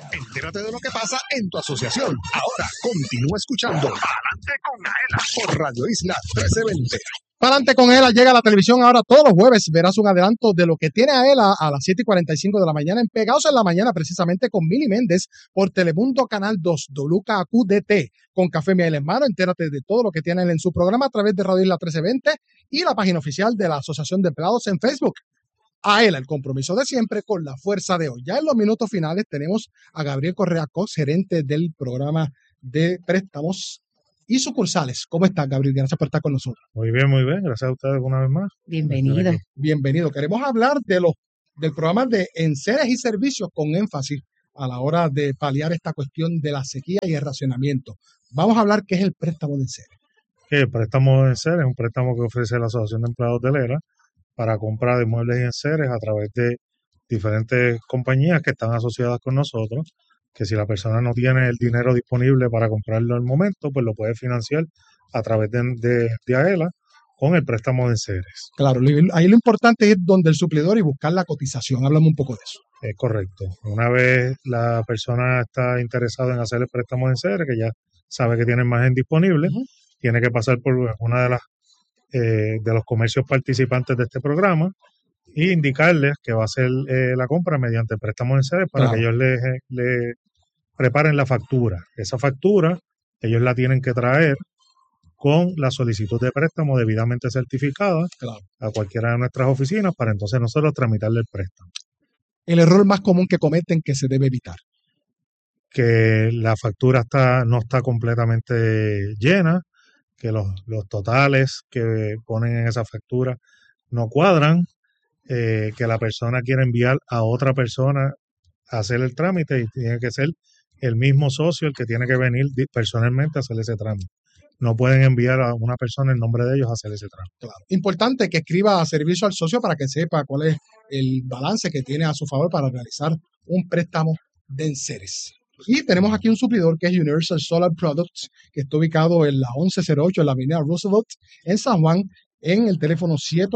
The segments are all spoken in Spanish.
Entérate de lo que pasa en tu asociación. Ahora continúa escuchando Adelante con Aela por Radio Isla 1320. Adelante con Aela llega a la televisión ahora todos los jueves. Verás un adelanto de lo que tiene Aela a las 7:45 de la mañana en Pegados en la Mañana, precisamente con Mili Méndez por Telemundo Canal 2, WKQDT, con Café Miel en mano. Entérate de todo lo que tiene él en su programa a través de Radio Isla 1320 y la página oficial de la Asociación de Empleados en Facebook. A él el compromiso de siempre con la fuerza de hoy. Ya en los minutos finales tenemos a Gabriel Correa Cox, gerente del programa de préstamos y sucursales. ¿Cómo estás, Gabriel? Gracias por estar con nosotros. Muy bien, muy bien. Gracias a ustedes una vez más. Bienvenido. Bienvenido. Queremos hablar del programa de enseres y servicios con énfasis a la hora de paliar esta cuestión de la sequía y el racionamiento. Vamos a hablar qué es el préstamo de enseres. El préstamo de enseres es un préstamo que ofrece la Asociación de Empleados Hotelera para compra de muebles y enseres a través de diferentes compañías que están asociadas con nosotros, que si la persona no tiene el dinero disponible para comprarlo en el momento, pues lo puede financiar a través de AELA con el préstamo de enseres. Claro, ahí lo importante es ir donde el suplidor y buscar la cotización. Háblame un poco de eso. Es correcto. Una vez la persona está interesada en hacer el préstamo de enseres, que ya sabe que tiene margen disponible, tiene que pasar por una de los comercios participantes de este programa y indicarles que va a hacer la compra mediante el préstamo de enseres para que ellos le preparen la factura. Esa factura ellos la tienen que traer con la solicitud de préstamo debidamente certificada a cualquiera de nuestras oficinas para entonces nosotros tramitarle el préstamo. El error más común que cometen que se debe evitar. Que la factura no está completamente llena, que los totales que ponen en esa factura no cuadran, que la persona quiere enviar a otra persona a hacer el trámite y tiene que ser el mismo socio el que tiene que venir personalmente a hacer ese trámite. No pueden enviar a una persona en nombre de ellos a hacer ese trámite. Claro. Importante que escriba servicio al socio para que sepa cuál es el balance que tiene a su favor para realizar un préstamo de enseres. Y tenemos aquí un suplidor que es Universal Solar Products, que está ubicado en la 1108 en la avenida Roosevelt en San Juan, en el teléfono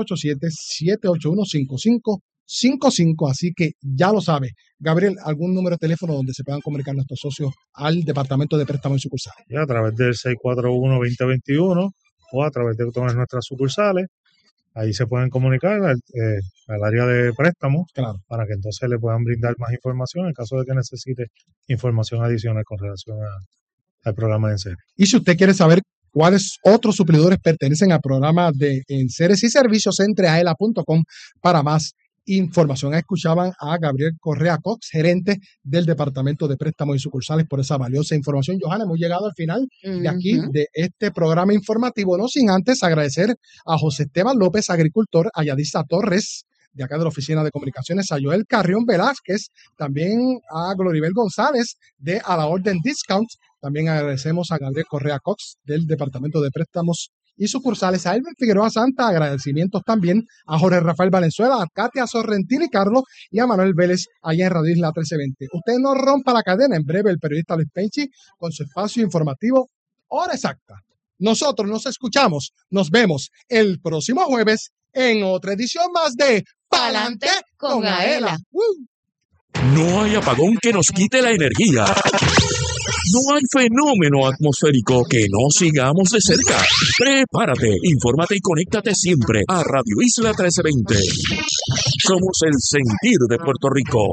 787-781-5555. Así que ya lo sabe. Gabriel, ¿algún número de teléfono donde se puedan comunicar nuestros socios al Departamento de Préstamo y Sucursales? Ya, a través del 641-2021 o a través de todas nuestras sucursales. Ahí se pueden comunicar al área de préstamos para que entonces le puedan brindar más información en caso de que necesite información adicional con relación al programa de enseres. Y si usted quiere saber cuáles otros suplidores pertenecen al programa de enseres y servicios, entre a aela.com para más información. Escuchaban a Gabriel Correa Cox, gerente del Departamento de Préstamos y Sucursales, por esa valiosa información. Johanna, hemos llegado al final de aquí, de este programa informativo, no sin antes agradecer a José Esteban López, agricultor, a Yadisa Torres, de acá de la Oficina de Comunicaciones, a Joel Carrión Velázquez, también a Gloribel González, de A la Orden Discount. También agradecemos a Gabriel Correa Cox, del Departamento de Préstamos y Sucursales, a Elmer Figueroa Santa, agradecimientos también a Jorge Rafael Valenzuela, a Katia Sorrentil y Carlos y a Manuel Vélez allá en Radio Isla 1320. Usted no rompa la cadena, en breve el periodista Luis Penchi con su espacio informativo Hora Exacta. Nosotros nos escuchamos, nos vemos el próximo jueves en otra edición más de Pa'lante con Aela. No hay apagón que nos quite la energía. No hay fenómeno atmosférico que no sigamos de cerca. Prepárate, infórmate y conéctate siempre a Radio Isla 1320. Somos el sentir de Puerto Rico.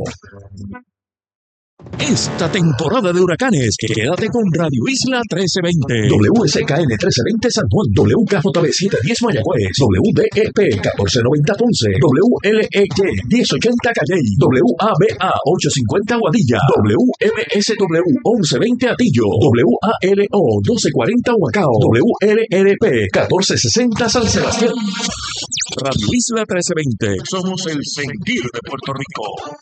Esta temporada de huracanes, quédate con Radio Isla 1320. WSKN 1320 San Juan, WKJB 710 Mayagüez, WDEP 1490 Ponce, WLEY 1080 Calley, WABA 850 Guadilla, WMSW 1120 Atillo, WALO 1240 Huacao, WLRP 1460 San Sebastián. Radio Isla 1320. Somos el sentir de Puerto Rico.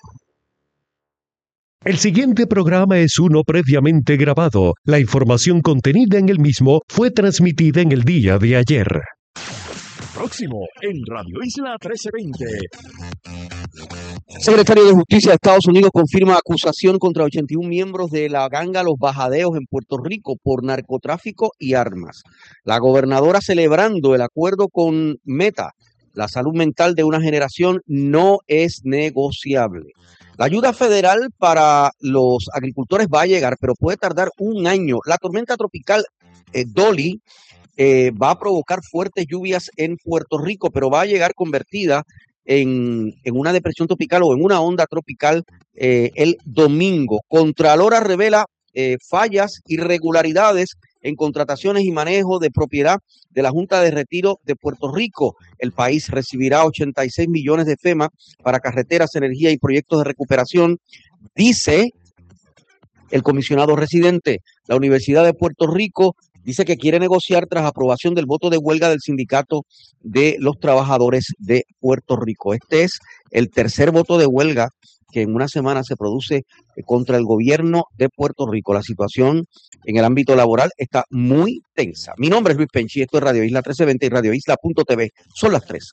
El siguiente programa es uno previamente grabado. La información contenida en el mismo fue transmitida en el día de ayer. Próximo en Radio Isla 1320. Secretario de Justicia de Estados Unidos confirma acusación contra 81 miembros de la ganga Los Bajadeos en Puerto Rico por narcotráfico y armas. La gobernadora celebrando el acuerdo con Meta La salud mental de una generación no es negociable. La ayuda federal para los agricultores va a llegar, pero puede tardar un año. La tormenta tropical Dolly va a provocar fuertes lluvias en Puerto Rico, pero va a llegar convertida en una depresión tropical o en una onda tropical el domingo. Contralora revela fallas, irregularidades en contrataciones y manejo de propiedad de la Junta de Retiro de Puerto Rico. El país recibirá 86 millones de FEMA para carreteras, energía y proyectos de recuperación, dice el comisionado residente. La Universidad de Puerto Rico dice que quiere negociar tras aprobación del voto de huelga del Sindicato de los Trabajadores de Puerto Rico. Este es el tercer voto de huelga que en una semana se produce contra el gobierno de Puerto Rico. La situación en el ámbito laboral está muy tensa. Mi nombre es Luis Penchi, esto es Radio Isla 1320 y Radio Isla.tv. Son las 3.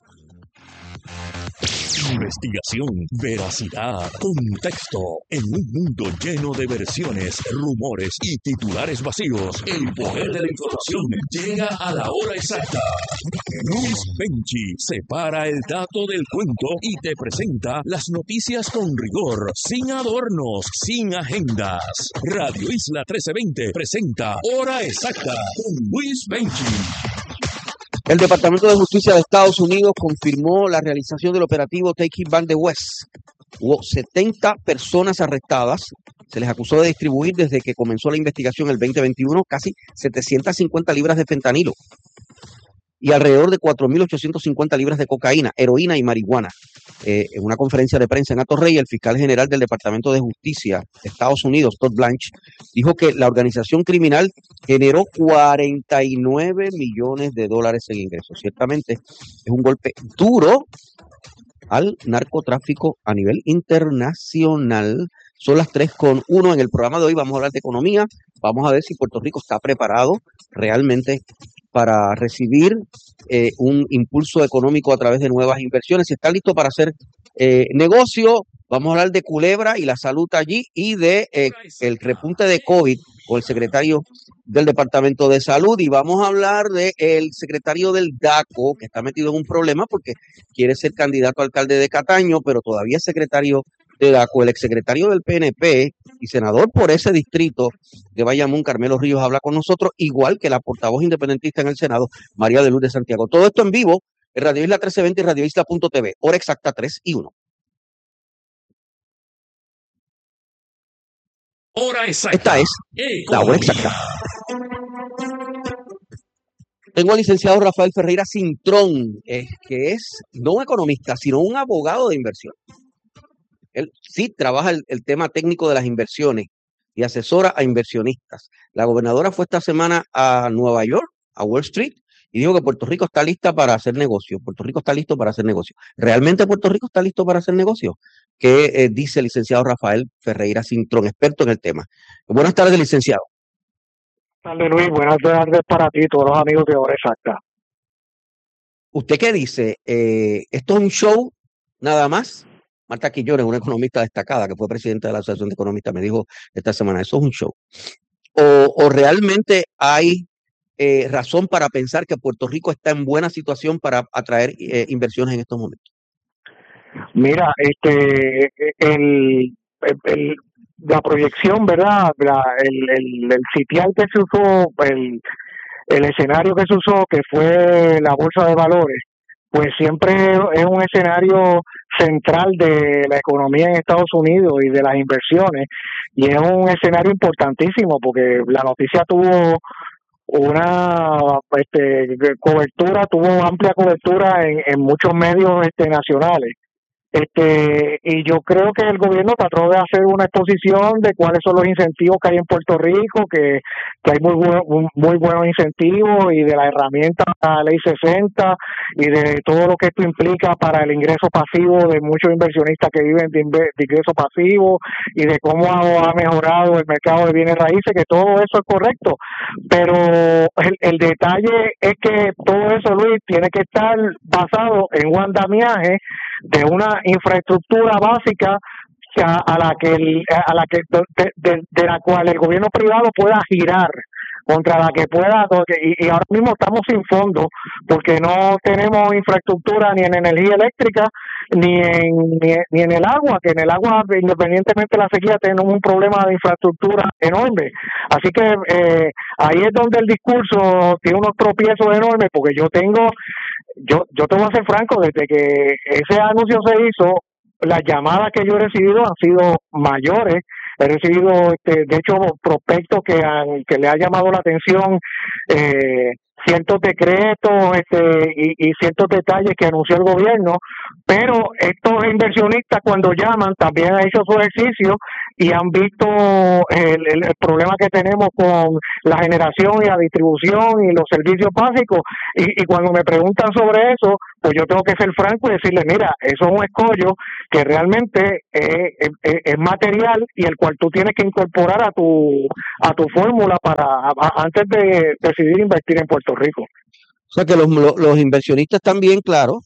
Investigación, veracidad, contexto. En un mundo lleno de versiones, rumores y titulares vacíos, el poder de la información llega a la hora exacta. Luis Penchi separa el dato del cuento y te presenta las noticias con rigor, sin adornos, sin agendas. Radio Isla 1320 presenta Hora Exacta con Luis Penchi. El Departamento de Justicia de Estados Unidos confirmó la realización del operativo Taking Back the West. Hubo 70 personas arrestadas. Se les acusó de distribuir desde que comenzó la investigación el 2021 casi 750 libras de fentanilo y alrededor de 4.850 libras de cocaína, heroína y marihuana. En una conferencia de prensa en Atorrey, el fiscal general del Departamento de Justicia de Estados Unidos, Todd Blanche, dijo que la organización criminal generó 49 millones de dólares en ingresos. Ciertamente es un golpe duro al narcotráfico a nivel internacional. Son las 3:01 en el programa de hoy. Vamos a hablar de economía. Vamos a ver si Puerto Rico está preparado realmente para recibir un impulso económico a través de nuevas inversiones. Si está listo para hacer negocio, vamos a hablar de Culebra y la salud allí y de el repunte de COVID con el secretario del Departamento de Salud, y vamos a hablar del secretario del DACO, que está metido en un problema porque quiere ser candidato a alcalde de Cataño, pero todavía es secretario de DACO. El exsecretario del PNP y senador por ese distrito de Bayamón, Carmelo Ríos, habla con nosotros, igual que la portavoz independentista en el Senado, María de Luz de Santiago. Todo esto en vivo en Radio Isla 1320 y Radio Isla.tv. Hora exacta 3:01. Hora exacta. Esta es la hora exacta. Tengo al licenciado Rafael Ferreira Cintrón, que es no un economista, sino un abogado de inversión. Él sí trabaja el tema técnico de las inversiones y asesora a inversionistas. La gobernadora fue esta semana a Nueva York, a Wall Street, y dijo que Puerto Rico está lista para hacer negocio. Puerto Rico está listo para hacer negocio. ¿Realmente Puerto Rico está listo para hacer negocio? ¿Qué dice el licenciado Rafael Ferreira Cintrón, experto en el tema? Buenas tardes, licenciado. Buenas tardes, Luis. Buenas tardes para ti y todos los amigos de Hora Exacta. ¿Usted qué dice? ¿Esto es un show nada más? Marta Quillones, una economista destacada que fue presidenta de la Asociación de Economistas, me dijo esta semana, ¿eso es un show? ¿O realmente hay razón para pensar que Puerto Rico está en buena situación para atraer inversiones en estos momentos? Mira, la proyección, ¿verdad? El sitial que se usó, el escenario que se usó, que fue la Bolsa de Valores, pues siempre es un escenario central de la economía en Estados Unidos y de las inversiones, y es un escenario importantísimo porque la noticia tuvo una cobertura, tuvo amplia cobertura en muchos medios nacionales. Y yo creo que el gobierno trató de hacer una exposición de cuáles son los incentivos que hay en Puerto Rico, que hay muy buenos incentivos, y de la herramienta Ley 60 y de todo lo que esto implica para el ingreso pasivo de muchos inversionistas que viven de ingreso pasivo, y de cómo ha mejorado el mercado de bienes raíces, que todo eso es correcto, pero el detalle es que todo eso, Luis, tiene que estar basado en un andamiaje de una infraestructura básica de la cual el gobierno privado pueda girar contra la que pueda, y ahora mismo estamos sin fondos porque no tenemos infraestructura ni en energía eléctrica ni en el agua, que en el agua, independientemente de la sequía, tenemos un problema de infraestructura enorme. Así que ahí es donde el discurso tiene unos tropiezos enormes, porque yo te voy a ser franco, desde que ese anuncio se hizo, las llamadas que yo he recibido han sido mayores. He recibido, de hecho, prospectos que le ha llamado la atención ciertos decretos y ciertos detalles que anunció el gobierno, pero estos inversionistas cuando llaman también han hecho su ejercicio y han visto el problema que tenemos con la generación y la distribución y los servicios básicos, y cuando me preguntan sobre eso, pues yo tengo que ser franco y decirle, mira, eso es un escollo que realmente es material y el cual tú tienes que incorporar a tu fórmula antes de decidir invertir en Puerto Rico. O sea que los inversionistas están bien claros,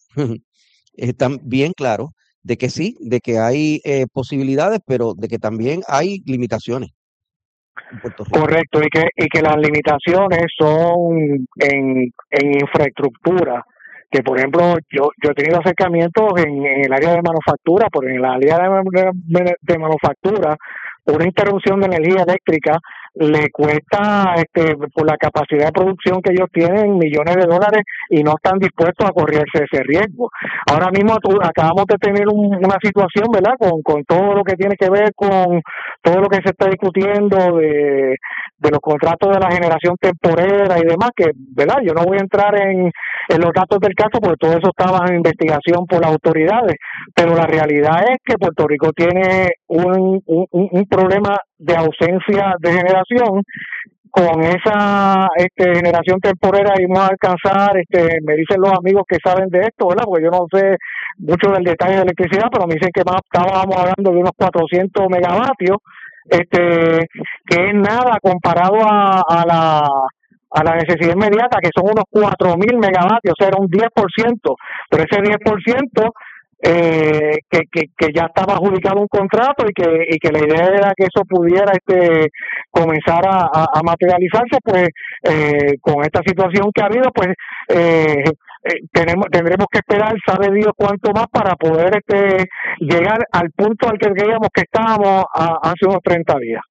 de que sí, de que hay posibilidades, pero de que también hay limitaciones en Puerto Rico. Correcto, y que las limitaciones son en infraestructura, que por ejemplo yo he tenido acercamientos en el área de manufactura, pero en el área de manufactura una interrupción de energía eléctrica le cuesta por la capacidad de producción que ellos tienen millones de dólares y no están dispuestos a correrse ese riesgo. Ahora mismo acabamos de tener una situación, ¿verdad?, con todo lo que tiene que ver con todo lo que se está discutiendo de los contratos de la generación temporera y demás, que, ¿verdad?, yo no voy a entrar en los datos del caso porque todo eso estaba en investigación por las autoridades, pero la realidad es que Puerto Rico tiene un problema de ausencia de generación. Con esa generación temporera íbamos a alcanzar, me dicen los amigos que saben de esto, ¿verdad?, porque yo no sé mucho del detalle de electricidad, pero me dicen que estábamos hablando de unos 400 megavatios, que es nada comparado a la necesidad inmediata, que son unos 4.000 megavatios, o sea, era un 10%, pero ese 10% que ya estaba adjudicado un contrato y que la idea era que eso pudiera comenzar a materializarse, pues con esta situación que ha habido, pues tendremos que esperar, sabe Dios cuánto más, para poder llegar al punto al que creíamos que estábamos hace unos 30 días.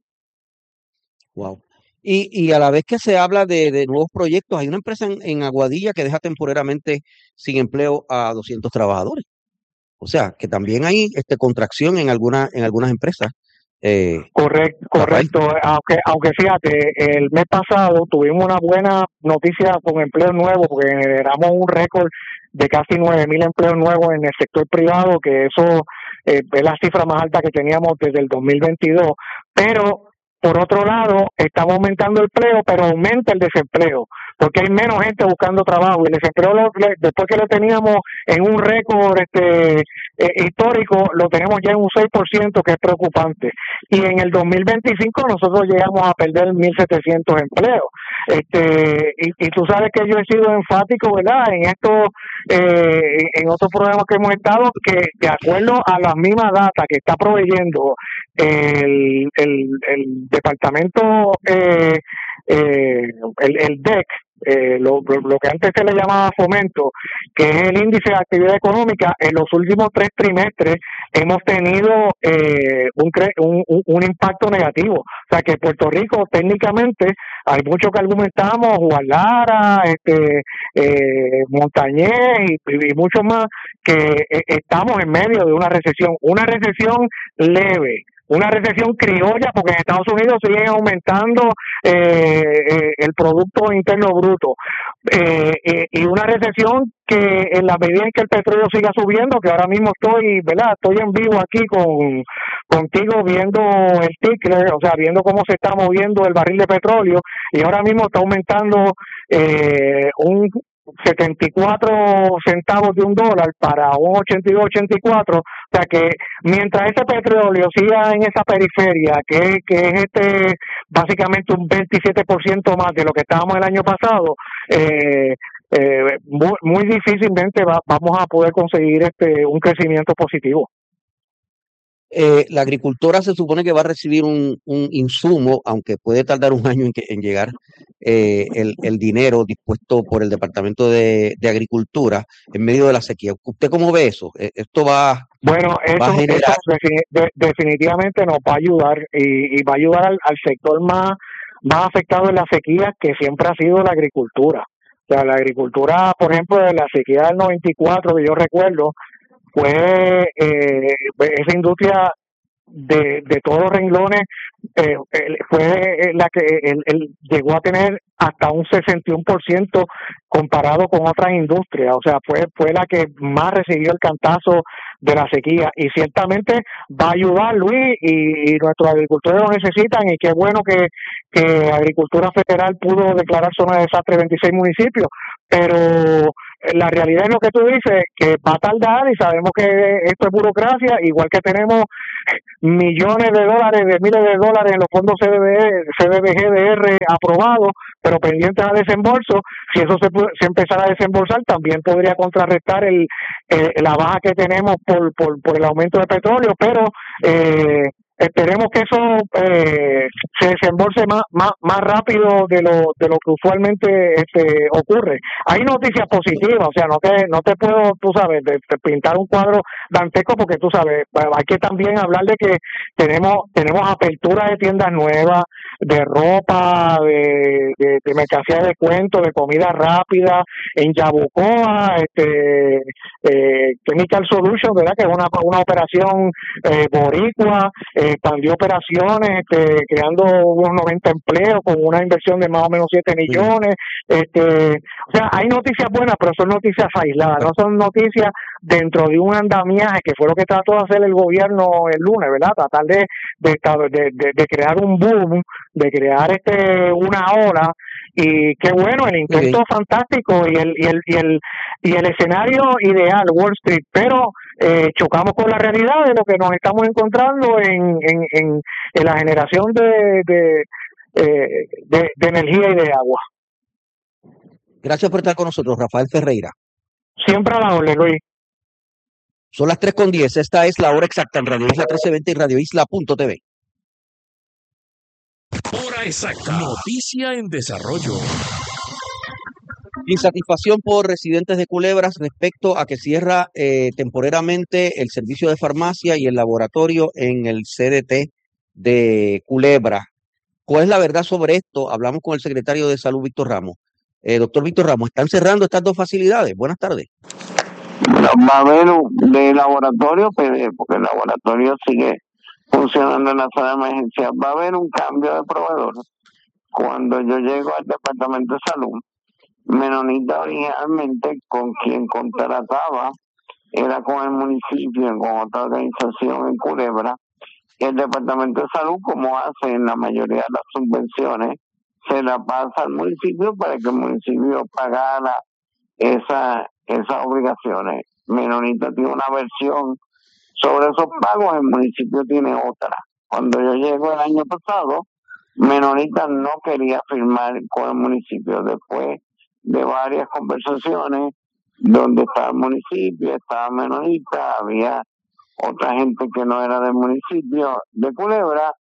Wow. Y a la vez que se habla de nuevos proyectos, hay una empresa en Aguadilla que deja temporalmente sin empleo a 200 trabajadores. O sea, que también hay contracción en algunas empresas. Correcto. Aunque fíjate, el mes pasado tuvimos una buena noticia con empleos nuevos, porque generamos un récord de casi 9.000 empleos nuevos en el sector privado, que eso es la cifra más alta que teníamos desde el 2022. Pero por otro lado, estamos aumentando el empleo, pero aumenta el desempleo, porque hay menos gente buscando trabajo. Y el desempleo, después que lo teníamos en un récord histórico, lo tenemos ya en un 6%, que es preocupante. Y en el 2025 nosotros llegamos a perder 1.700 empleos. Y tú sabes que yo he sido enfático, ¿verdad?, en esto, en otros programas que hemos estado, que de acuerdo a las mismas datas que está proveyendo el departamento, el DEC, lo que antes se le llamaba fomento, que es el índice de actividad económica, en los últimos 3 trimestres hemos tenido un impacto negativo. O sea que Puerto Rico técnicamente, hay mucho que argumentamos, Juan Lara, Montañez y muchos más, que estamos en medio de una recesión leve, una recesión criolla, porque en Estados Unidos siguen aumentando el Producto Interno Bruto, y una recesión que en la medida en que el petróleo siga subiendo, que ahora mismo estoy en vivo aquí contigo viendo el ticker, o sea, viendo cómo se está moviendo el barril de petróleo, y ahora mismo está aumentando un 74 centavos de un dólar para un 82-84, o sea que mientras ese petróleo siga en esa periferia, que es básicamente un 27% más de lo que estábamos el año pasado, muy difícilmente vamos a poder conseguir un crecimiento positivo. La agricultora se supone que va a recibir un insumo, aunque puede tardar un año en llegar el dinero dispuesto por el Departamento de Agricultura en medio de la sequía. ¿Usted cómo ve eso? ¿Esto va Bueno, a eso generar? definitivamente nos va a ayudar y va a ayudar al sector más afectado en la sequía, que siempre ha sido la agricultura. O sea, la agricultura, por ejemplo, de la sequía del 94, que yo recuerdo, fue esa industria de todos los renglones, fue la que él llegó a tener hasta un 61% comparado con otras industrias. O sea, fue la que más recibió el cantazo de la sequía, y ciertamente va a ayudar, Luis, y nuestros agricultores lo necesitan, y qué bueno que Agricultura Federal pudo declarar zona de desastre 26 municipios, pero la realidad es lo que tú dices, que va a tardar, y sabemos que esto es burocracia, igual que tenemos millones de dólares, de miles de dólares en los fondos CDBG-DR aprobados, pero pendientes a desembolso. Si eso se empezara a desembolsar, también podría contrarrestar la baja que tenemos por el aumento de petróleo, pero esperemos que eso se desembolse más rápido de lo que usualmente ocurre. Hay noticias positivas, o sea, no te puedo, tú sabes, de pintar un cuadro dantesco, porque tú sabes, hay que también hablar de que tenemos apertura de tiendas nuevas, de ropa, de mercancía de descuento, de comida rápida en Yabucoa, Chemical Solutions, ¿verdad? Que es una operación boricua, expandió operaciones, creando unos 90 empleos con una inversión de más o menos 7 millones. O sea, hay noticias buenas, pero son noticias aisladas, no son noticias dentro de un andamiaje, que fue lo que trató de hacer el gobierno el lunes, ¿verdad? Tratar de crear un boom, de crear una ola. Y qué bueno, el intento fantástico y el escenario ideal, Wall Street, pero chocamos con la realidad de lo que nos estamos encontrando en la generación de energía y de agua. Gracias por estar con nosotros, Rafael Ferreira. Siempre a la orden, Luis. Son las 3:10. Esta es la hora exacta en Radio Isla 1320 y radioisla.tv. Hora exacta. Noticia en desarrollo. Insatisfacción por residentes de Culebras respecto a que cierra temporalmente el servicio de farmacia y el laboratorio en el CDT de Culebra. ¿Cuál es la verdad sobre esto? Hablamos con el secretario de Salud, Víctor Ramos. Doctor Víctor Ramos, ¿están cerrando estas dos facilidades? Buenas tardes. Va a haber de laboratorio, porque el laboratorio sigue funcionando en la sala de emergencia. Va a haber un cambio de proveedor. Cuando yo llego al Departamento de Salud, Menonita originalmente con quien contrataba era con el municipio, con otra organización en Culebra. El Departamento de Salud, como hace en la mayoría de las subvenciones, se la pasa al municipio para que el municipio pagara esas obligaciones. Menonita tiene una versión sobre esos pagos, el municipio tiene otra. Cuando yo llego el año pasado, Menonita no quería firmar con el municipio. Después de varias conversaciones donde estaba el municipio, estaba Menonita, había otra gente que no era del municipio de Culebra,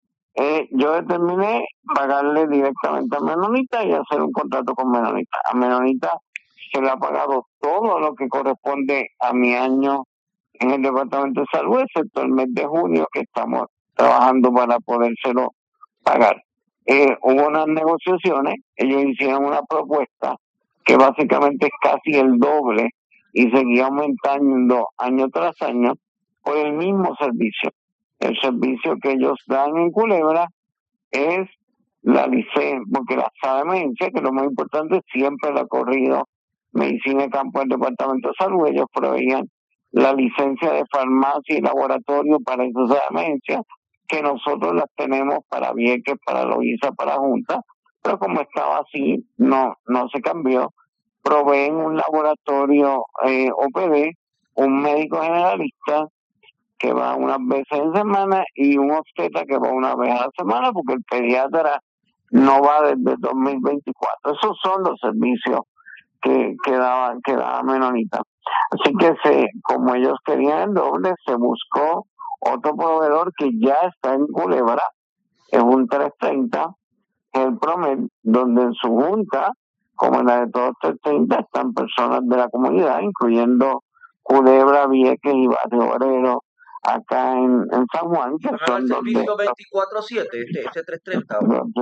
yo determiné pagarle directamente a Menonita y hacer un contrato con Menonita. A Menonita se le ha pagado todo lo que corresponde a mi año en el Departamento de Salud, excepto el mes de junio, que estamos trabajando para podérselo pagar. Hubo unas negociaciones, ellos hicieron una propuesta que básicamente es casi el doble y seguía aumentando año tras año por el mismo servicio. El servicio que ellos dan en Culebra es la licencia, porque la sala de emergencia, que lo más importante, siempre la ha corrido Medicina de Campo del Departamento de Salud. Ellos proveían la licencia de farmacia y laboratorio para esa sala de emergencia, que nosotros las tenemos para Vieques, para Loíza, para Junta, pero como estaba así, no se cambió. Proveen un laboratorio OPD, un médico generalista que va unas veces en semana y un obstetra que va una vez a la semana, porque el pediatra no va desde 2024. Esos son los servicios que daba Menonita. Así que como ellos querían el doble, se buscó Otro proveedor que ya está en Culebra es un 330, el Promed, donde en su junta, como en la de todos 330, están personas de la comunidad, incluyendo Culebra, Vieques y Barrio Obrero, acá en San Juan, que son el donde... servicio 24/7, este 330.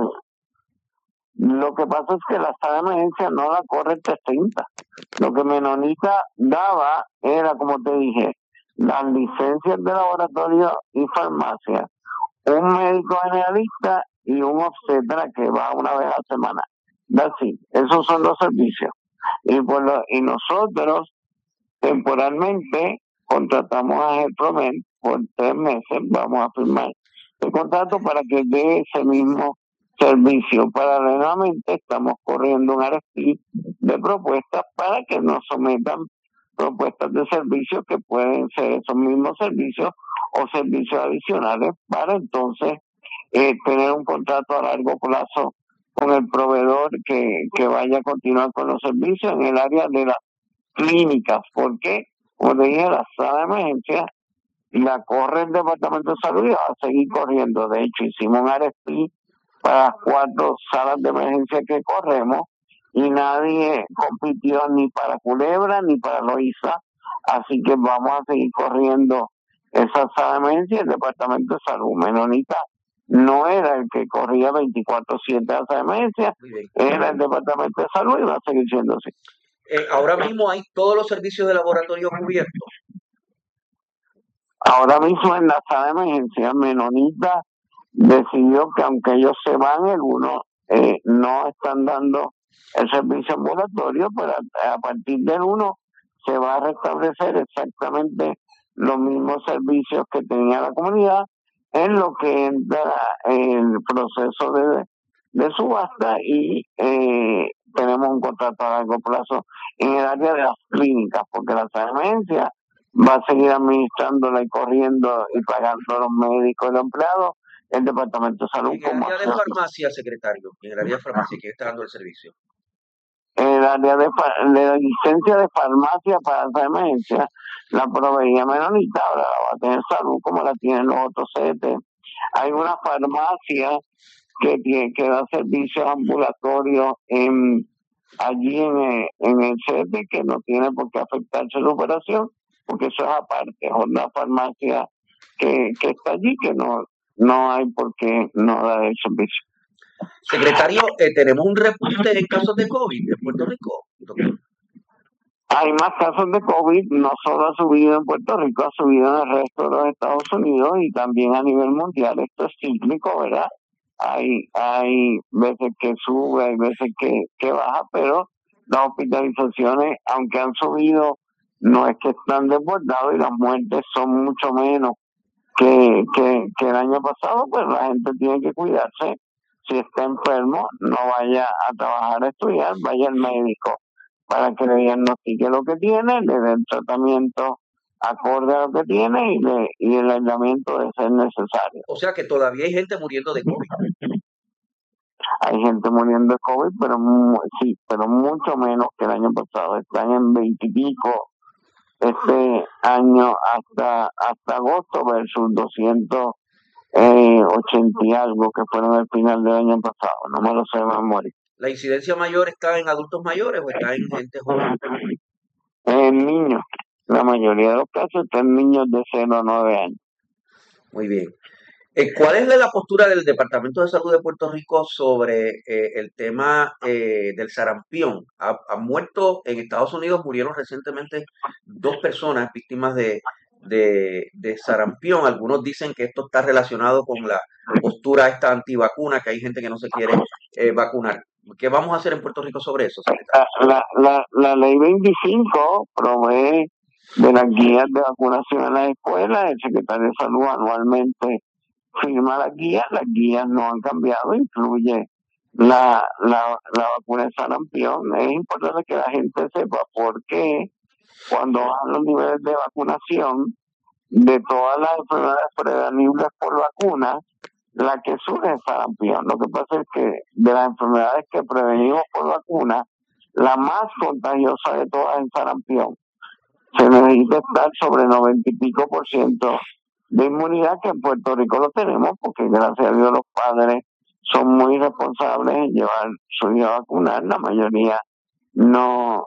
Lo que pasa es que la sala de emergencia no la corre el 330. Lo que Menonita daba era, como te dije, las licencias de laboratorio y farmacia, un médico generalista y un obstetra que va una vez a la semana. Así, esos son los servicios. Y nosotros temporalmente contratamos a Promed por 3 meses, vamos a firmar el contrato para que dé ese mismo servicio. Paralelamente estamos corriendo un RFP de propuestas para que nos sometan propuestas de servicios que pueden ser esos mismos servicios o servicios adicionales para entonces tener un contrato a largo plazo con el proveedor que vaya a continuar con los servicios en el área de las clínicas, porque, como te dije, la sala de emergencia la corre el Departamento de Salud y va a seguir corriendo. De hecho, hicimos un RFP para las 4 salas de emergencia que corremos y nadie compitió ni para Culebra ni para Loíza, así que vamos a seguir corriendo esa sala de emergencia. El Departamento de Salud Menonita no era el que corría 24/7 a esa emergencia, era el Departamento de Salud y va a seguir siendo así. Ahora mismo hay todos los servicios de laboratorio cubiertos. Ahora mismo en la sala de emergencia, Menonita decidió que aunque ellos se van, algunos no están dando el servicio ambulatorio, pero a partir del 1 se va a restablecer exactamente los mismos servicios que tenía la comunidad en lo que entra el proceso de subasta y tenemos un contrato a largo plazo en el área de las clínicas, porque la sala de emergencia va a seguir administrándola y corriendo y pagando a los médicos y los empleados el Departamento de Salud. En el área de farmacia, secretario, en el área de farmacia, ¿quién está dando el servicio? El área de la licencia de farmacia para esa emergencia la proveía Menonita, ahora la va a tener Salud como la tienen los otros CET. Hay una farmacia que da servicios ambulatorios allí en el CET que no tiene por qué afectarse su operación, porque eso es aparte, es una farmacia que está allí que no hay por qué no dar el servicio. Secretario, tenemos un repunte en casos de COVID en Puerto Rico, doctor. Hay más casos de COVID, no solo ha subido en Puerto Rico, ha subido en el resto de los Estados Unidos y también a nivel mundial. Esto es cíclico, ¿verdad? Hay veces que sube, hay veces que baja, pero las hospitalizaciones, aunque han subido, no es que están desbordados y las muertes son mucho menos que el año pasado, pues la gente tiene que cuidarse. Si está enfermo, no vaya a trabajar, a estudiar, vaya al médico para que le diagnostique lo que tiene, le dé el tratamiento acorde a lo que tiene y el aislamiento de ser necesario. O sea que todavía hay gente muriendo de COVID. Hay gente muriendo de COVID, pero pero mucho menos que el año pasado. Están en 20 y pico este año hasta agosto versus 280 y algo que fueron al final del año pasado. No me lo sé de memoria. ¿La incidencia mayor está en adultos mayores o está en gente joven? En niños. La mayoría de los casos están en niños de 0 a 9 años. Muy bien. ¿Cuál es la postura del Departamento de Salud de Puerto Rico sobre el tema del sarampión? Han muerto en Estados Unidos, murieron recientemente 2 personas víctimas de sarampión. Algunos dicen que esto está relacionado con la postura esta antivacuna, que hay gente que no se quiere vacunar. ¿Qué vamos a hacer en Puerto Rico sobre eso, secretario? La ley 25 provee de las guías de vacunación en las escuelas. El secretario de Salud anualmente firma las guías no han cambiado, incluye la vacuna de sarampión. Es importante que la gente sepa por qué cuando bajan los niveles de vacunación de todas las enfermedades prevenibles por vacunas, la que surge es sarampión. Lo que pasa es que de las enfermedades que prevenimos por vacuna, la más contagiosa de todas es sarampión. Se necesita estar sobre 90 y pico % de inmunidad, que en Puerto Rico lo tenemos, porque gracias a Dios los padres son muy responsables en llevar su hijo a vacunar. La mayoría no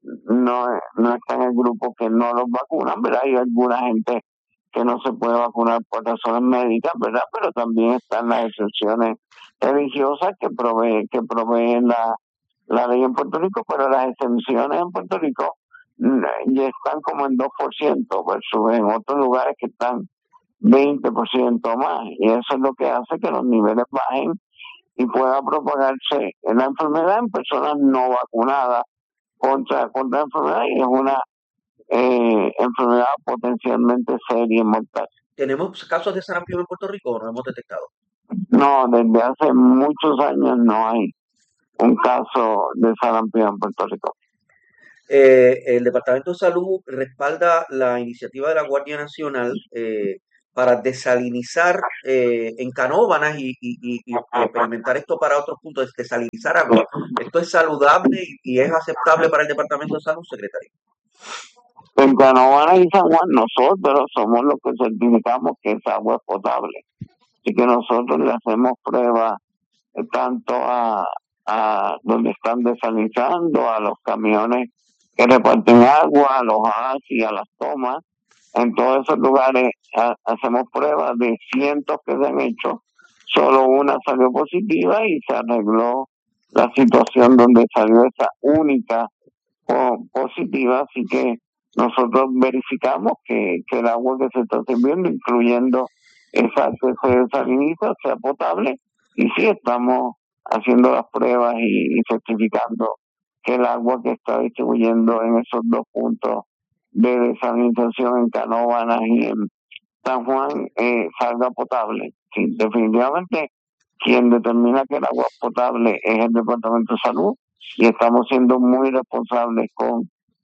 está en el grupo que no los vacunan, ¿verdad? Hay alguna gente que no se puede vacunar por razones médicas, ¿verdad? Pero también están las excepciones religiosas que provee la ley en Puerto Rico, pero las exenciones en Puerto Rico ya están como en 2%, versus en otros lugares que están 20% más, y eso es lo que hace que los niveles bajen y pueda propagarse la enfermedad en personas no vacunadas contra la enfermedad, y es una enfermedad potencialmente seria y mortal. ¿Tenemos casos de sarampión en Puerto Rico o no hemos detectado? No, desde hace muchos años no hay un caso de sarampión en Puerto Rico. El Departamento de Salud respalda la iniciativa de la Guardia Nacional para desalinizar en Canóvanas y experimentar esto para otros puntos, desalinizar agua. ¿Esto es saludable y es aceptable para el Departamento de Salud, secretario? En Canóvanas y San Juan nosotros somos los que certificamos que esa agua es potable. Así que nosotros le hacemos pruebas tanto a donde están desalinizando, a los camiones que reparten agua, a los ASI, a las tomas. En todos esos lugares hacemos pruebas de cientos que se han hecho. Solo una salió positiva y se arregló la situación donde salió esa única positiva. Así que nosotros verificamos que el agua que se está sirviendo, incluyendo esa que se desaliniza, sea potable. Y sí estamos haciendo las pruebas y certificando que el agua que está distribuyendo en esos 2 puntos de desalinización en Canóvanas y en San Juan salga potable. Sí, definitivamente quien determina que el agua es potable es el Departamento de Salud, y estamos siendo muy responsables con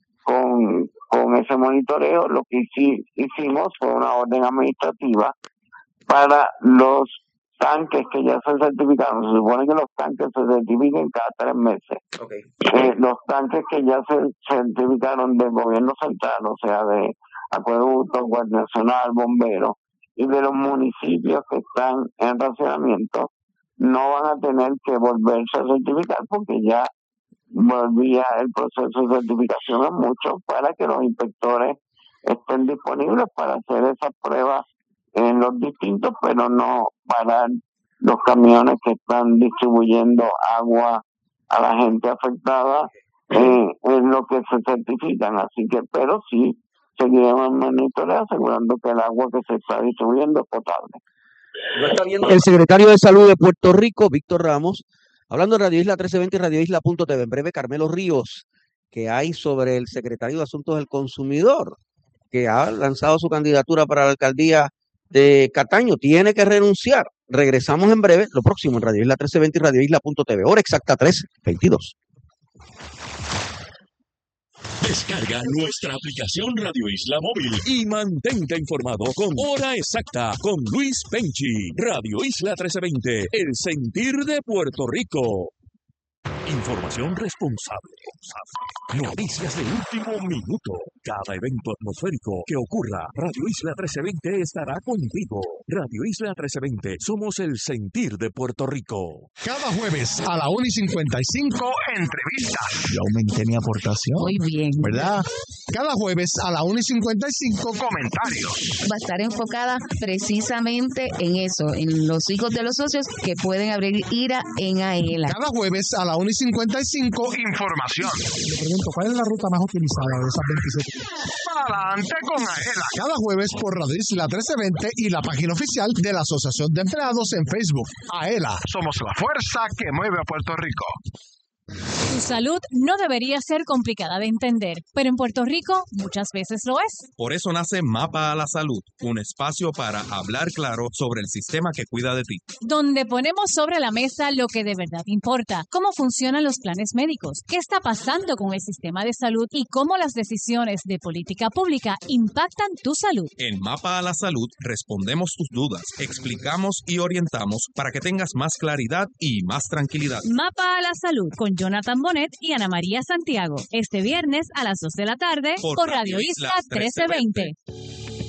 ese monitoreo. Lo que hicimos fue una orden administrativa para los tanques que ya se certificaron. Se supone que los tanques se certifiquen cada 3 meses. Okay. Los tanques que ya se certificaron del gobierno central, o sea, de Acueducto, Guardia Nacional, Bomberos, y de los municipios que están en racionamiento, no van a tener que volverse a certificar, porque ya volvía el proceso de certificación en mucho, para que los inspectores estén disponibles para hacer esas pruebas en los distintos, pero no parar los camiones que están distribuyendo agua a la gente afectada en lo que se certifican. Así que, pero sí seguiremos monitoreando, asegurando que el agua que se está distribuyendo es potable. Lo está viendo el secretario de Salud de Puerto Rico, Víctor Ramos, hablando de Radio Isla 1320 y Radio Isla.tv. En breve, Carmelo Ríos, que hay sobre el secretario de Asuntos del Consumidor, que ha lanzado su candidatura para la alcaldía de Cataño, tiene que renunciar. Regresamos en breve, lo próximo en Radio Isla 1320 y Radio Isla.tv. Hora exacta 3:22. Descarga nuestra aplicación Radio Isla Móvil y mantente informado con Hora Exacta con Luis Penchi. Radio Isla 1320, el sentir de Puerto Rico. Información responsable. Noticias de último minuto. Cada evento atmosférico que ocurra, Radio Isla 1320 estará contigo. Radio Isla 1320, somos el sentir de Puerto Rico. Cada jueves a la 1:55, entrevistas. Yo aumenté mi aportación. Muy bien. ¿Verdad? Cada jueves a la 1:55, comentarios. Va a estar enfocada precisamente en eso, en los hijos de los socios que pueden abrir IRA en AELA. Cada jueves a la 1:55, información. Le pregunto, ¿cuál es la ruta más utilizada de esas 27? Adelante con AELA. Cada jueves por Radio Isla 1320 y la página oficial de la Asociación de Empleados en Facebook. AELA, somos la fuerza que mueve a Puerto Rico. Tu salud no debería ser complicada de entender, pero en Puerto Rico muchas veces lo es. Por eso nace Mapa a la Salud, un espacio para hablar claro sobre el sistema que cuida de ti. Donde ponemos sobre la mesa lo que de verdad importa, cómo funcionan los planes médicos, qué está pasando con el sistema de salud y cómo las decisiones de política pública impactan tu salud. En Mapa a la Salud respondemos tus dudas, explicamos y orientamos para que tengas más claridad y más tranquilidad. Mapa a la Salud con Jonathan Bonet y Ana María Santiago. Este viernes a las 2 de la tarde por Radio Isla 1320.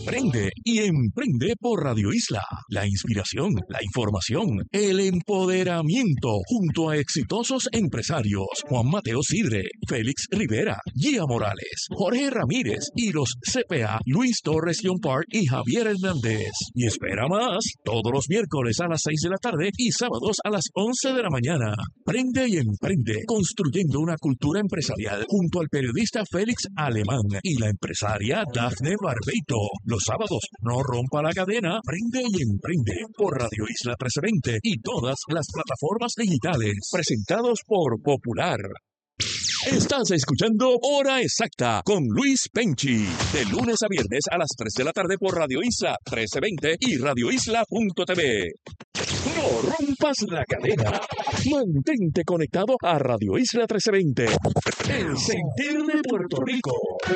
Prende y emprende por Radio Isla. La inspiración, la información, el empoderamiento junto a exitosos empresarios Juan Mateo Sidre, Félix Rivera, Gia Morales, Jorge Ramírez y los CPA Luis Torres John Park y Javier Hernández. Y espera más, todos los miércoles a las 6 de la tarde y sábados a las 11 de la mañana. Prende y emprende, construyendo una cultura empresarial junto al periodista Félix Alemán y la empresaria Dafne Barbeito. Los sábados, no rompa la cadena, prende y emprende por Radio Isla 1320 y todas las plataformas digitales, presentados por Popular. Estás escuchando Hora Exacta con Luis Penchi, de lunes a viernes a las 3 de la tarde por Radio Isla 1320 y radioisla.tv. No rompas la cadena. Mantente conectado a Radio Isla 1320. El sentir de Puerto Rico.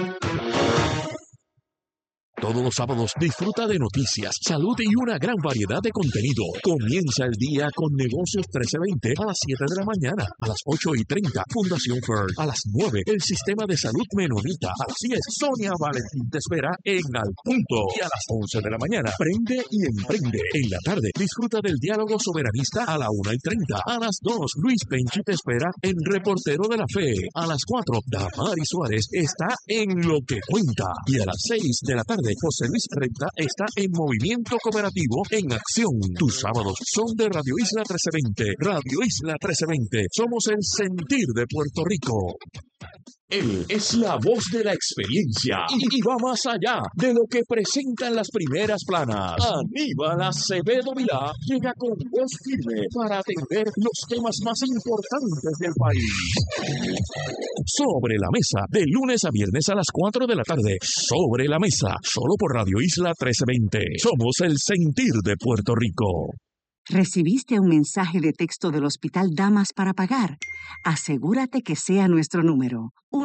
Todos los sábados disfruta de noticias, salud y una gran variedad de contenido. Comienza el día con Negocios 1320 a las 7 de la mañana. A las 8:30, Fundación Fern. A las 9, el Sistema de Salud Menonita. A las 10, Sonia Valentín te espera en Al Punto. Y a las 11 de la mañana, Prende y Emprende. En la tarde, disfruta del diálogo soberanista a la 1:30. A las 2, Luis Penchi te espera en Reportero de la Fe. A las 4, Damari Suárez está en Lo que Cuenta. Y a las 6 de la tarde, José Luis Renta está en Movimiento Cooperativo en Acción. Tus sábados son de Radio Isla 1320. Radio Isla 1320. Somos el sentir de Puerto Rico. Él es la voz de la experiencia y va más allá de lo que presentan las primeras planas. Aníbal Acevedo Vilá llega con voz firme para atender los temas más importantes del país. Sobre la Mesa, de lunes a viernes a las 4 de la tarde. Sobre la Mesa, solo por Radio Isla 1320. Somos el sentir de Puerto Rico. ¿Recibiste un mensaje de texto del Hospital Damas para pagar? Asegúrate que sea nuestro número,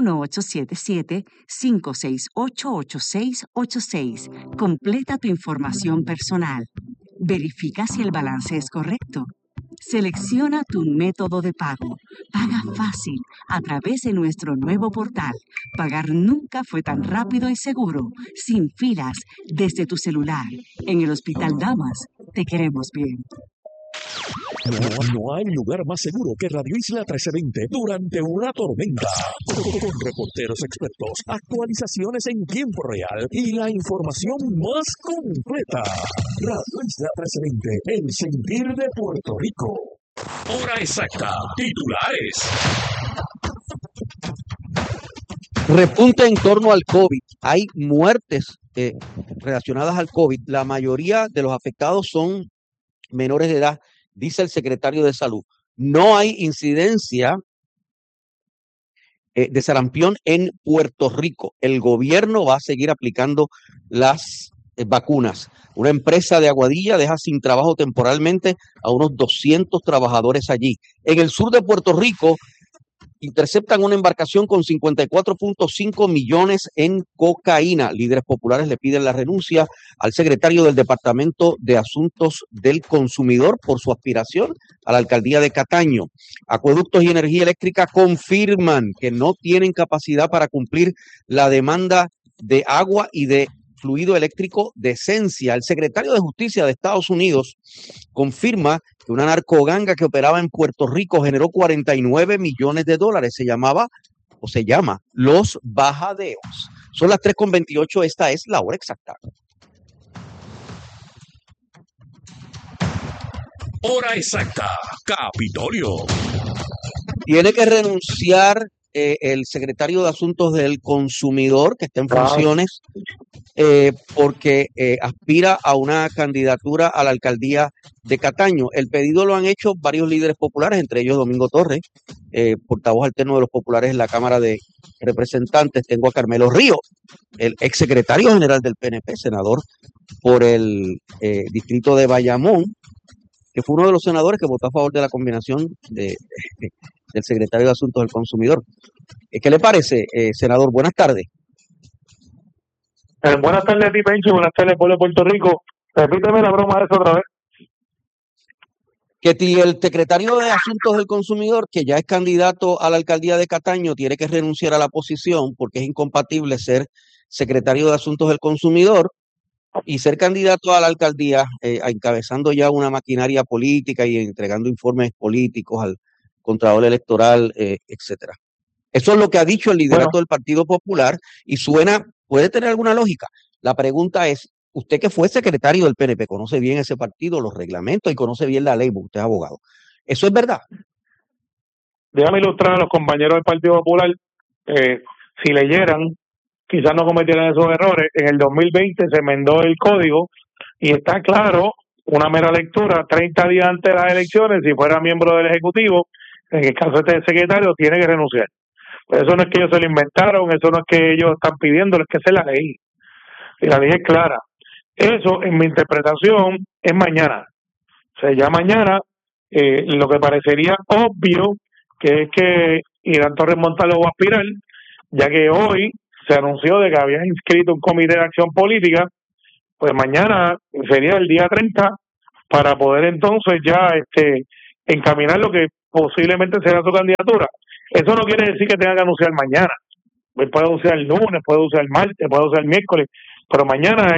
1877-568-8686. Completa tu información personal. Verifica si el balance es correcto. Selecciona tu método de pago. Paga fácil a través de nuestro nuevo portal. Pagar nunca fue tan rápido y seguro, sin filas, desde tu celular. En el Hospital Damas, te queremos bien. No hay lugar más seguro que Radio Isla 1320 durante una tormenta. Con reporteros expertos, actualizaciones en tiempo real y la información más completa. Radio Isla 1320, el sentir de Puerto Rico. Hora exacta. Titulares. Repunte en torno al COVID. Hay muertes relacionadas al COVID. La mayoría de los afectados son menores de edad, dice el secretario de Salud. No hay incidencia de sarampión en Puerto Rico. El gobierno va a seguir aplicando las vacunas. Una empresa de Aguadilla deja sin trabajo temporalmente a unos 200 trabajadores allí. En el sur de Puerto Rico, interceptan una embarcación con 54.5 millones en cocaína. Líderes populares le piden la renuncia al secretario del Departamento de Asuntos del Consumidor por su aspiración a la alcaldía de Cataño. Acueductos y Energía Eléctrica confirman que no tienen capacidad para cumplir la demanda de agua y de fluido eléctrico de Esencia. El secretario de Justicia de Estados Unidos confirma que una narcoganga que operaba en Puerto Rico generó $49 millones. Se llama Los Bajadeos. Son las 3:28, esta es la hora exacta. Hora exacta. Capitolio. Tiene que renunciar el secretario de Asuntos del Consumidor, que está en funciones, porque aspira a una candidatura a la alcaldía de Cataño. El pedido lo han hecho varios líderes populares, entre ellos Domingo Torres, portavoz alterno de los populares en la Cámara de Representantes. Tengo a Carmelo Ríos, el exsecretario general del PNP, senador por el distrito de Bayamón, que fue uno de los senadores que votó a favor de la combinación del secretario de Asuntos del Consumidor. ¿Qué le parece, senador? Buenas tardes. Buenas tardes a ti, Pencho. Buenas tardes, pueblo de Puerto Rico. Repíteme la broma esa otra vez. Que el secretario de Asuntos del Consumidor, que ya es candidato a la alcaldía de Cataño, tiene que renunciar a la posición porque es incompatible ser secretario de Asuntos del Consumidor Y ser candidato a la alcaldía, encabezando ya una maquinaria política y entregando informes políticos al Contralor Electoral, etcétera. Eso es lo que ha dicho el liderato del Partido Popular y puede tener alguna lógica. La pregunta es, usted que fue secretario del PNP, conoce bien ese partido, los reglamentos y conoce bien la ley, porque usted es abogado. ¿Eso es verdad? Déjame ilustrar a los compañeros del Partido Popular. Si leyeran, quizás no cometieran esos errores. En el 2020 se enmendó el código y está claro, una mera lectura, 30 días antes de las elecciones, si fuera miembro del Ejecutivo, en el caso de este secretario, tiene que renunciar. Pues eso no es que ellos se lo inventaron, eso no es que ellos están pidiendo, es que esa es la ley. Y la ley es clara. Eso, en mi interpretación, es mañana. O sea, ya mañana, lo que parecería obvio, que es que Irán Torres Montalvo va a aspirar, ya que hoy se anunció de que había inscrito un comité de acción política, pues mañana sería el día 30 para poder entonces ya encaminar lo que posiblemente será su candidatura. Eso no quiere decir que tenga que anunciar mañana. Puede anunciar el lunes, puede anunciar el martes, puede anunciar el miércoles, pero mañana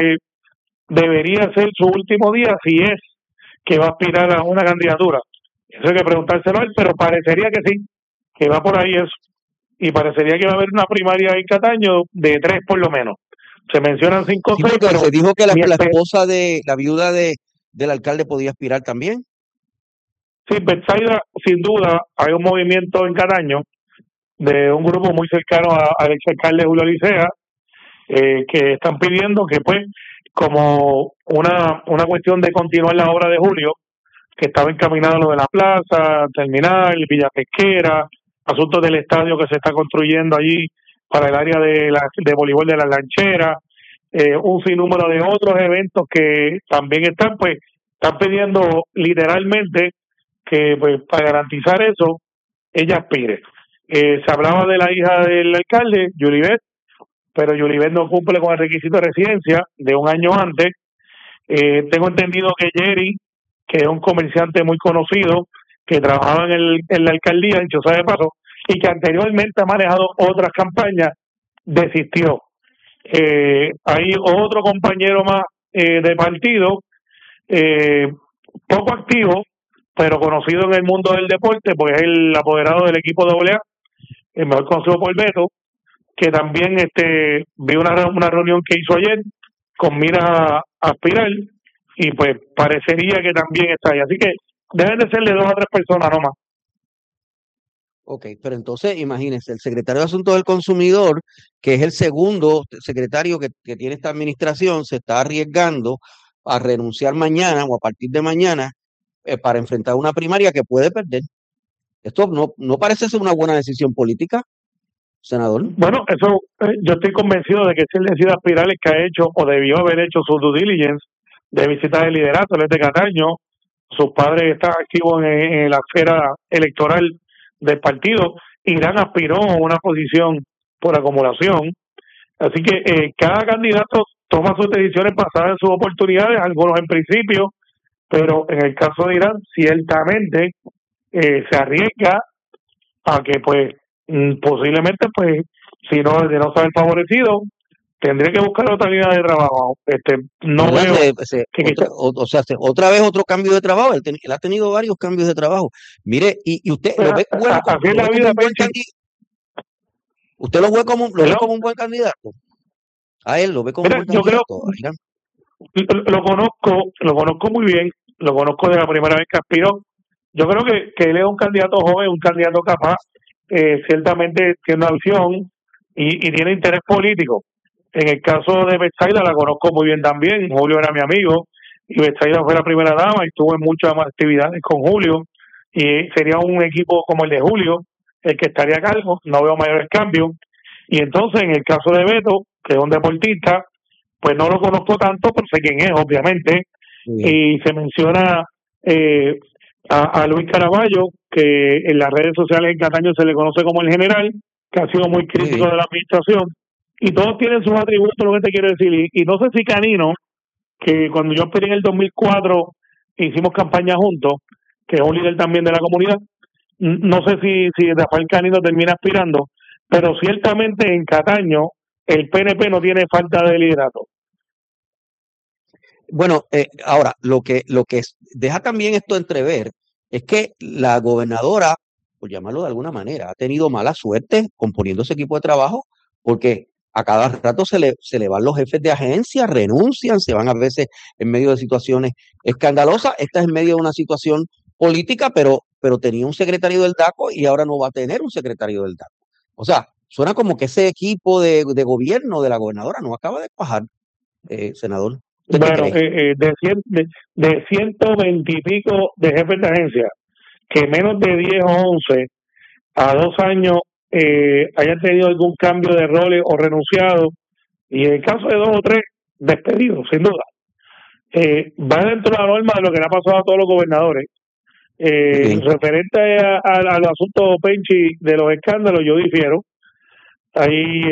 debería ser su último día si es que va a aspirar a una candidatura. Eso hay que preguntárselo a él, pero parecería que sí, que va por ahí eso. Y parecería que va a haber una primaria en Cataño de 3 por lo menos. Se mencionan 5 o 6, pero se dijo que la esposa de la viuda del alcalde podía aspirar también. Sí, Betsaida, sin duda, hay un movimiento en Cataño de un grupo muy cercano al exalcalde Julio Licea, que están pidiendo que, pues, como una cuestión de continuar la obra de Julio, que estaba encaminado a lo de la plaza, terminal, Villa Pesquera, asuntos del estadio que se está construyendo allí para el área de voleibol de las lancheras, un sinnúmero de otros eventos que también están pidiendo literalmente que, pues, para garantizar eso, ella aspire. Se hablaba de la hija del alcalde, Yulibet, pero Yulibet no cumple con el requisito de residencia de un año antes. Tengo entendido que Jerry, que es un comerciante muy conocido, que trabajaba en la alcaldía, dicho sea de paso, y que anteriormente ha manejado otras campañas, desistió. Hay otro compañero más de partido, poco activo, pero conocido en el mundo del deporte, pues es el apoderado del equipo AA, el mejor conocido por Beto, que también vi una reunión que hizo ayer con mira a aspirar, y pues parecería que también está ahí. Así que deben de serle 2 a 3 personas nomás. Ok, pero entonces imagínense, el secretario de Asuntos del Consumidor, que es el segundo secretario que tiene esta administración, se está arriesgando a renunciar mañana o a partir de mañana para enfrentar una primaria que puede perder. Esto no parece ser una buena decisión política, senador. Bueno, eso yo estoy convencido de que si él decide aspirar es que ha hecho o debió haber hecho su due diligence de visitar el liderato, él es de Cataño, sus padres están activos en la esfera electoral del partido. Irán aspiró a una posición por acumulación, así que cada candidato toma sus decisiones basadas en sus oportunidades, algunos en principio, pero en el caso de Irán ciertamente se arriesga a que, pues, posiblemente, pues, si no, de no ser favorecido, tendría que buscar otra línea de trabajo. No veo otra vez otro cambio de trabajo. Él ha tenido varios cambios de trabajo. Mire, y usted lo ve bueno, usted lo ve como un buen candidato. A él lo ve como un buen candidato. Lo conozco muy bien, lo conozco de la primera vez que aspiró. Yo creo que él es un candidato joven, un candidato capaz, ciertamente tiene una visión y tiene interés político. En el caso de Betsaida la conozco muy bien también. Julio era mi amigo y Betsaida fue la primera dama y estuvo en muchas más actividades con Julio, y sería un equipo como el de Julio el que estaría a cargo. No veo mayores cambios. Y entonces, en el caso de Beto, que es un deportista, pues no lo conozco tanto, pero sé quién es, obviamente. Y se menciona a Luis Caraballo, que en las redes sociales en Cataño se le conoce como el general, que ha sido muy crítico de la administración. Y todos tienen sus atributos, lo que te quiero decir. Y no sé si Canino, que cuando yo aspiré en el 2004, hicimos campaña juntos, que es un líder también de la comunidad, no sé si Rafael Canino termina aspirando, pero ciertamente en Cataño el PNP no tiene falta de liderato. Bueno, ahora, deja también esto entrever es que la gobernadora, por llamarlo de alguna manera, ha tenido mala suerte componiendo ese equipo de trabajo, porque a cada rato se le van los jefes de agencia, renuncian, se van a veces en medio de situaciones escandalosas. Esta es en medio de una situación política, pero tenía un secretario del DACO y ahora no va a tener un secretario del DACO. O sea, suena como que ese equipo de gobierno de la gobernadora no acaba de cuajar, senador. Bueno, de 120 y pico de jefes de agencia, que menos de 10 o 11 a 2 años hayan tenido algún cambio de roles o renunciado, y en el caso de 2 o 3 despedidos, sin duda, va dentro de la norma de lo que le ha pasado a todos los gobernadores. Referente al asunto Penchi de los escándalos, yo difiero. Hay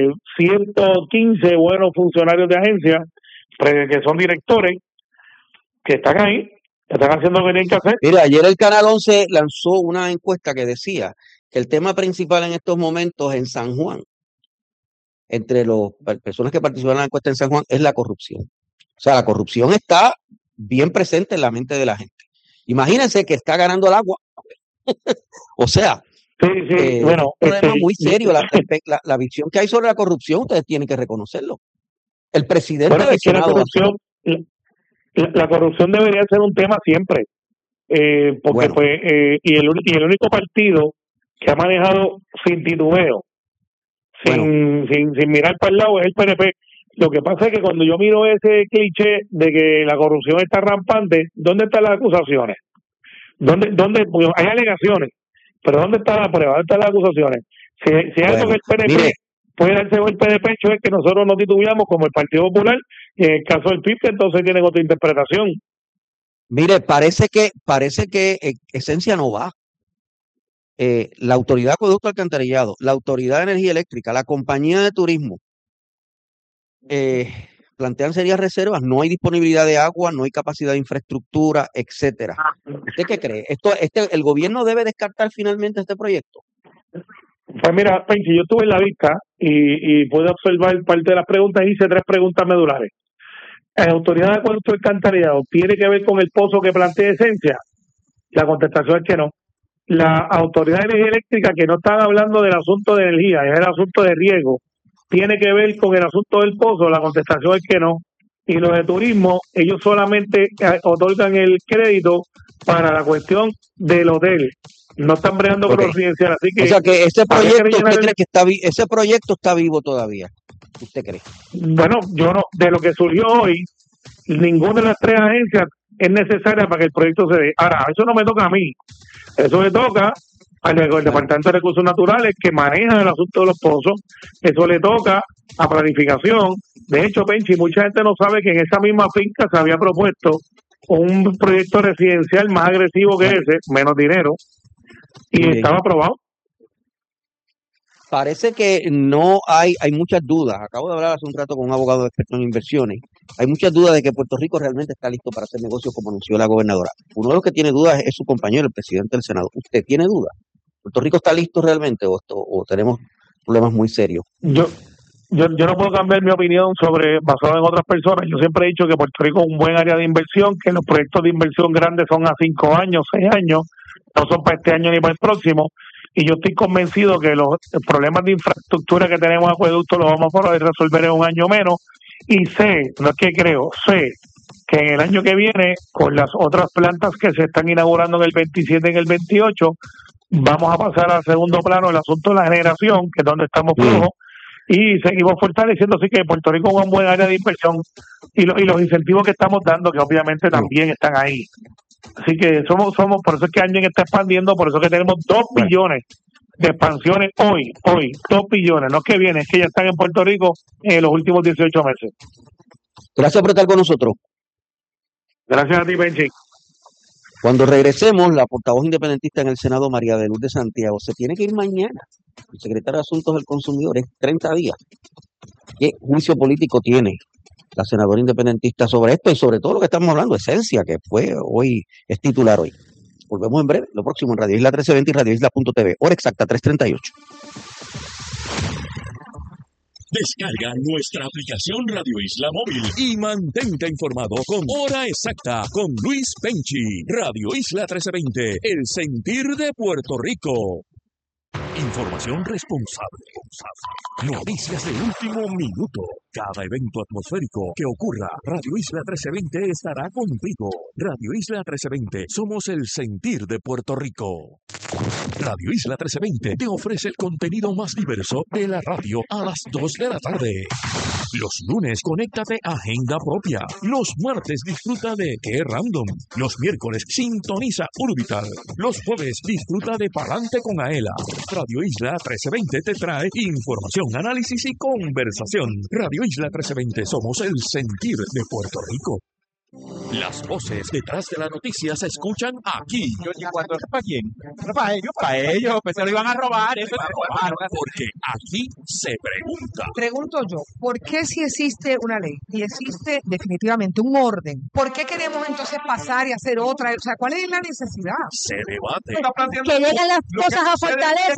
115 buenos funcionarios de agencia que son directores, que están ahí, que están haciendo lo que tienen que hacer. Mira, ayer el Canal 11 lanzó una encuesta que decía que el tema principal en estos momentos en San Juan, entre las personas que participan en la encuesta en San Juan, es la corrupción. O sea, la corrupción está bien presente en la mente de la gente. Imagínense que está ganando el agua. O sea, bueno, un problema muy serio. La visión que hay sobre la corrupción, ustedes tienen que reconocerlo. El presidente del Senado. La corrupción debería ser un tema siempre, porque y el único partido que ha manejado sin titubeo, sin mirar para el lado, es el PNP. Lo que pasa es que cuando yo miro ese cliché de que la corrupción está rampante, ¿dónde están las acusaciones? ¿Dónde? Pues hay alegaciones, pero ¿dónde está la prueba? ¿Dónde están las acusaciones? Si hay algo que el PNP puede darse golpe de pecho, es que nosotros no titubeamos como el Partido Popular, y en el caso del PIB, entonces tienen otra interpretación. Mire, parece que Esencia no va. La Autoridad de Acueducto Alcantarillado, la Autoridad de Energía Eléctrica, la Compañía de Turismo, plantean serias reservas, no hay disponibilidad de agua, no hay capacidad de infraestructura, etcétera. ¿Usted qué cree? ¿El gobierno debe descartar finalmente este proyecto? Pues mira, Penchi, yo estuve en la vista y pude observar parte de las preguntas, hice 3 preguntas medulares. ¿La Autoridad de Acueducto Alcantarillado tiene que ver con el pozo que plantea Esencia? La contestación es que no. La Autoridad de Energía Eléctrica, que no están hablando del asunto de energía, es el asunto de riego, ¿tiene que ver con el asunto del pozo? La contestación es que no. Y los de turismo, ellos solamente otorgan el crédito para la cuestión del hotel. No están bregando con los residenciales. Así que, o sea que ese proyecto, ¿usted cree que ese proyecto está vivo todavía? ¿Usted cree? Bueno, yo no. De lo que surgió hoy, ninguna de las 3 agencias es necesaria para que el proyecto se dé. Ahora, eso no me toca a mí. Eso le toca al Departamento de Recursos Naturales, que maneja el asunto de los pozos. Eso le toca a planificación. De hecho, Penchi, mucha gente no sabe que en esa misma finca se había propuesto un proyecto residencial más agresivo que ese, menos dinero, y estaba aprobado. Parece que no hay muchas dudas. Acabo de hablar hace un rato con un abogado experto en inversiones. Hay muchas dudas de que Puerto Rico realmente está listo para hacer negocios, como anunció la gobernadora. Uno de los que tiene dudas es su compañero, el presidente del Senado. ¿Usted tiene dudas? ¿Puerto Rico está listo realmente o tenemos problemas muy serios? Yo no puedo cambiar mi opinión basado en otras personas. Yo siempre he dicho que Puerto Rico es un buen área de inversión, que los proyectos de inversión grandes son a 5 años, 6 años, no son para este año ni para el próximo. Y yo estoy convencido que los problemas de infraestructura que tenemos en acueducto los vamos a poder resolver en un año menos. Y sé que en el año que viene, con las otras plantas que se están inaugurando en el 27 y en el 28, vamos a pasar al segundo plano el asunto de la generación, que es donde estamos flojos, y seguimos fortaleciendo. Así que Puerto Rico es un buen área de inversión, y los incentivos que estamos dando, que obviamente también están ahí. Así que somos por eso es que Angel está expandiendo, por eso es que tenemos 2 billones de expansiones hoy, 2 billones, no es que viene, es que ya están en Puerto Rico en los últimos 18 meses. Gracias por estar con nosotros. Gracias a ti, Benchi. Cuando regresemos, la portavoz independentista en el Senado, María de Lourdes Santiago, se tiene que ir mañana. El secretario de Asuntos del Consumidor es 30 días. ¿Qué juicio político tiene la senadora independentista sobre esto y sobre todo lo que estamos hablando, Esencia, que es titular hoy? Volvemos en breve, lo próximo en Radio Isla 1320 y radioisla.tv. Hora exacta, 3:38. Descarga nuestra aplicación Radio Isla Móvil y mantente informado con Hora Exacta con Luis Penchi. Radio Isla 1320, el sentir de Puerto Rico. Información responsable. Noticias de último minuto. Cada evento atmosférico que ocurra, Radio Isla 1320 estará contigo. Radio Isla 1320, somos el sentir de Puerto Rico. Radio Isla 1320 te ofrece el contenido más diverso de la radio a las 2 de la tarde. Los lunes, conéctate a Agenda Propia. Los martes, disfruta de Qué Random. Los miércoles, sintoniza Urbital. Los jueves, disfruta de Palante con Aela. Radio Isla 1320 te trae información, análisis y conversación. Radio Isla 1320, somos el sentir de Puerto Rico. Las voces detrás de la noticia se escuchan aquí. ¿Cuánto es para quién? Para ellos, pues se lo iban a robar. Eso porque aquí se pregunta. Pregunto yo, ¿por qué si existe una ley y existe definitivamente un orden? ¿Por qué queremos entonces pasar y hacer otra? O sea, ¿cuál es la necesidad? Se debate. Que lleguen las cosas a Fortaleza